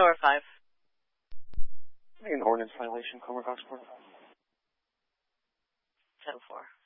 Nora 5. An ordinance violation, Cobra Cox 4. 10-4.